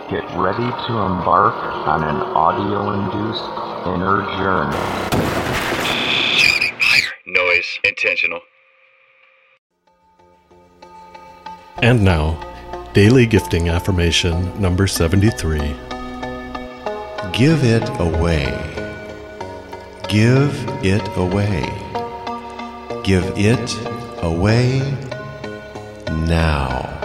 Get ready to embark on an audio-induced inner journey. Noise intentional. And now, Daily Gifting Affirmation number 73. Give it away. Give it away. Give it away now.